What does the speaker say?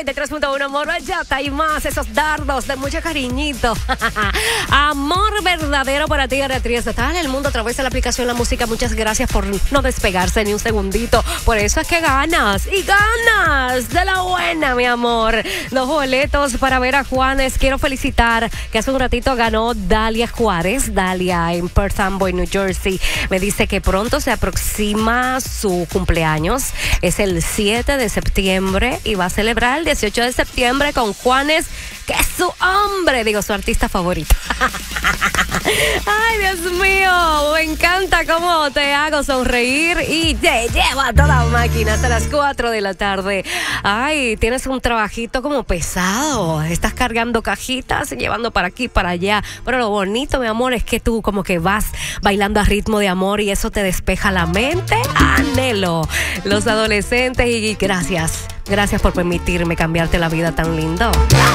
93.1, amor, bachata y más, esos dardos de mucho cariñito. Amor verdadero para ti, Beatriz. Está en el mundo a través de la aplicación La Música. Muchas gracias por no despegarse ni un segundito. Por eso es que ganas y ganas de la buena, mi amor. Los boletos para ver a Juanes. Quiero felicitar que hace un ratito ganó Dalia Juárez. Dalia en Perth Amboy, New Jersey. Me dice que pronto se aproxima su cumpleaños. Es el 7 de septiembre y va a celebrar el 18 de septiembre con Juanes, que es su hombre, digo, su artista favorito. Ay, Dios mío, me encanta cómo te hago sonreír y te llevo a toda máquina hasta las 4 de la tarde. Ay, tienes un trabajito como pesado, estás cargando cajitas y llevando para aquí, para allá, pero lo bonito, mi amor, es que tú como que vas bailando a ritmo de amor y eso te despeja la mente. Anhelo los adolescentes y gracias por permitirme cambiarte la vida tan lindo.